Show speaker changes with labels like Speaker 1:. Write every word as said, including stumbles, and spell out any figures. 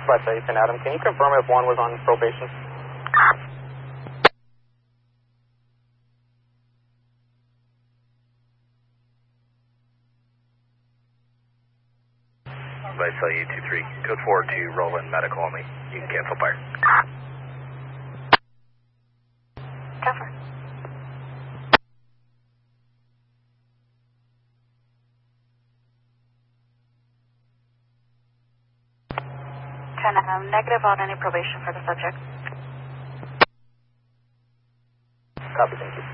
Speaker 1: Flight Ethan Adam, can you confirm if one was on probation?
Speaker 2: Vice U two three, code four to Roland Medical only. You can cancel fire.
Speaker 3: Cover. ten Adam, negative on any probation for the subject.
Speaker 1: Copy, thank you.